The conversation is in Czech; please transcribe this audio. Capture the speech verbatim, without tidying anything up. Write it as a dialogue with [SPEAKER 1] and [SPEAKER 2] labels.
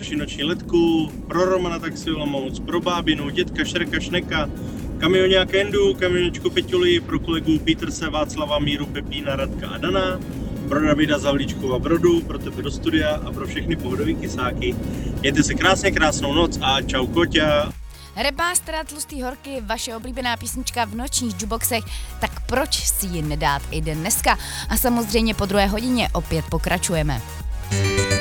[SPEAKER 1] Luči noční letku, pro Romana Taxi Olomouc, pro bábinu, dětka Šreka Šneka, kamioňák Endu, kamionečku Peťuli, pro kolegu Peterse, Václava, Míru, Pepína, Radka a Dana, pro Davida Zavlíčkova Brodu, pro tebe do studia a pro všechny pohodový kysáky. Mějte se krásně, krásnou noc a čau Koťa.
[SPEAKER 2] Repástra Tlustý horky, vaše oblíbená písnička v nočních jukeboxech, tak proč si ji nedát i dneska? A samozřejmě po druhé hodině opět pokračujeme.